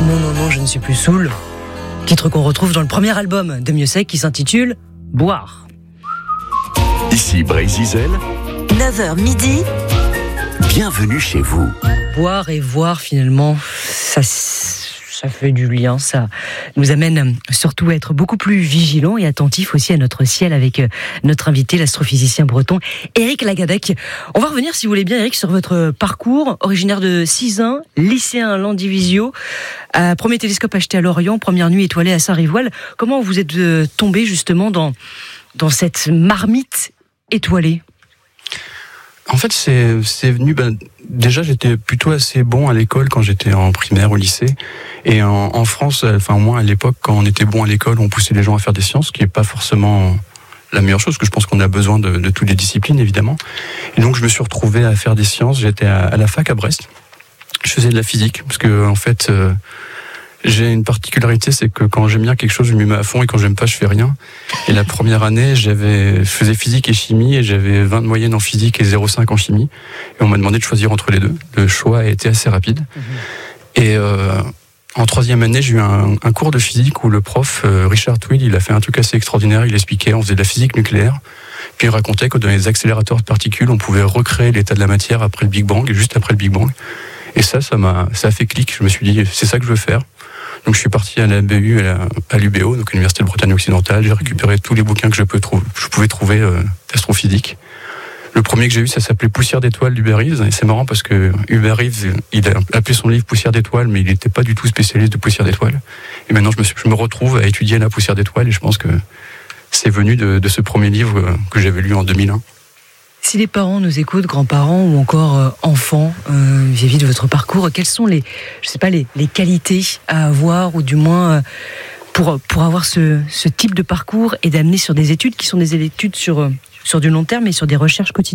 Non, je ne suis plus saoul. Titre qu'on retrouve dans le premier album de Miossec qui s'intitule Boire. Ici Brésil, 9h midi. Bienvenue chez vous. Boire et voir, finalement, ça fait du lien. Ça nous amène surtout à être beaucoup plus vigilants et attentifs aussi à notre ciel avec notre invité, l'astrophysicien breton, Éric Lagadec. On va revenir, si vous voulez bien, Éric, sur votre parcours. Originaire de Sizun, lycéen Landivisio, premier télescope acheté à Lorient, première nuit étoilée à Saint-Rivoal. Comment vous êtes tombé justement dans cette marmite étoilée ? En fait, c'est venu. Déjà, j'étais plutôt assez bon à l'école quand j'étais en primaire au lycée. Et en France, enfin, au moins à l'époque, quand on était bon à l'école, on poussait les gens à faire des sciences, ce qui n'est pas forcément la meilleure chose, parce que je pense qu'on a besoin de toutes les disciplines, évidemment. Et donc, je me suis retrouvé à faire des sciences. J'étais à la fac à Brest. Je faisais de la physique, parce que, en fait, j'ai une particularité, c'est que quand j'aime bien quelque chose, je m'y mets à fond, et quand j'aime pas, je fais rien. Et la première année, je faisais physique et chimie, et j'avais 20 de moyenne en physique et 0,5 en chimie. Et on m'a demandé de choisir entre les deux. Le choix a été assez rapide. Et en troisième année, j'ai eu un cours de physique où le prof, Richard Twill, il a fait un truc assez extraordinaire. Il expliquait, on faisait de la physique nucléaire, puis il racontait que dans les accélérateurs de particules, on pouvait recréer l'état de la matière après le Big Bang, et juste après le Big Bang. Et ça a fait clic. Je me suis dit, c'est ça que je veux faire. Donc je suis parti à la BU, à l'UBO, donc Université de Bretagne occidentale. J'ai récupéré tous les bouquins que je pouvais trouver d'astrophysique. Le premier que j'ai eu, ça s'appelait Poussière d'étoiles d'Hubert Reeves. Et c'est marrant parce que Hubert Reeves, il a appelé son livre Poussière d'étoiles, mais il n'était pas du tout spécialiste de poussière d'étoiles. Et maintenant, je me retrouve à étudier la poussière d'étoiles, et je pense que c'est venu de ce premier livre que j'avais lu en 2001. Si les parents nous écoutent, grands-parents ou encore enfants, vis-à-vis de votre parcours, quelles sont les qualités à avoir, ou du moins pour avoir ce type de parcours et d'amener sur des études qui sont des études sur du long terme et sur des recherches quotidiennes ?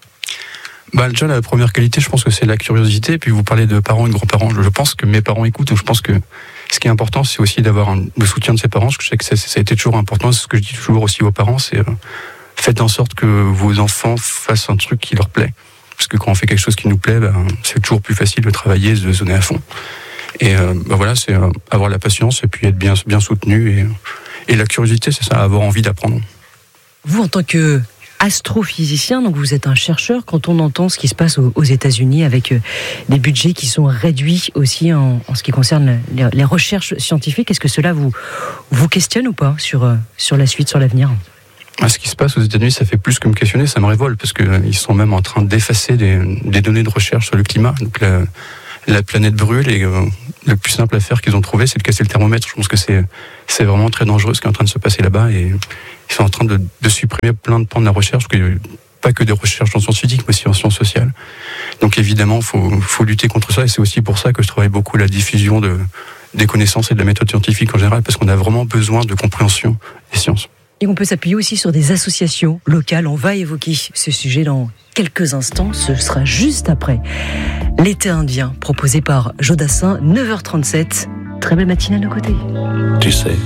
Déjà, la première qualité, je pense que c'est la curiosité. Et puis vous parlez de parents et de grands-parents. Je pense que mes parents écoutent. Donc je pense que ce qui est important, c'est aussi d'avoir le soutien de ses parents. Je sais que ça a été toujours important. C'est ce que je dis toujours aussi aux parents, c'est faites en sorte que vos enfants fassent un truc qui leur plaît. Parce que quand on fait quelque chose qui nous plaît, c'est toujours plus facile de travailler, de se donner à fond. Et voilà, c'est avoir la patience et puis être bien soutenu. Et la curiosité, c'est ça, avoir envie d'apprendre. Vous, en tant que astrophysicien, donc vous êtes un chercheur, quand on entend ce qui se passe aux États-Unis avec des budgets qui sont réduits aussi en ce qui concerne les recherches scientifiques, est-ce que cela vous questionne ou pas sur la suite, sur l'avenir ? Ce qui se passe aux États-Unis, ça fait plus que me questionner, ça me révolte, parce qu'ils sont même en train d'effacer des données de recherche sur le climat. Donc la planète brûle, et le plus simple à faire qu'ils ont trouvé, c'est de casser le thermomètre. Je pense que c'est vraiment très dangereux ce qui est en train de se passer là-bas, et ils sont en train de supprimer plein de pans de la recherche, parce que pas que des recherches en sciences physiques, mais aussi en sciences sociales. Donc évidemment, faut lutter contre ça, et c'est aussi pour ça que je travaille beaucoup la diffusion des connaissances et de la méthode scientifique en général, parce qu'on a vraiment besoin de compréhension des sciences. Et on peut s'appuyer aussi sur des associations locales. On va évoquer ce sujet dans quelques instants. Ce sera juste après L'été indien, proposé par Jodassin, 9h37. Très belle matinée à nos côtés. Tu sais,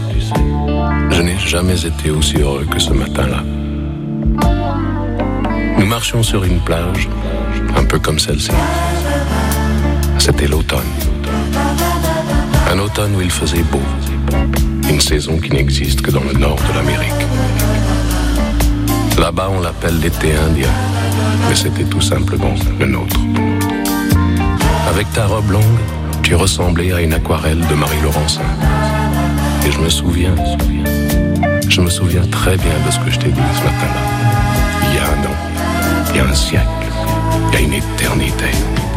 je n'ai jamais été aussi heureux que ce matin-là. Nous marchions sur une plage, un peu comme celle-ci. C'était l'automne. Un automne où il faisait beau. Une saison qui n'existe que dans le nord de l'Amérique. Là-bas, on l'appelle l'été indien, mais c'était tout simplement le nôtre. Avec ta robe longue, tu ressemblais à une aquarelle de Marie Laurencin. Et je me souviens très bien de ce que je t'ai dit ce matin-là. Il y a un an, il y a un siècle, il y a une éternité.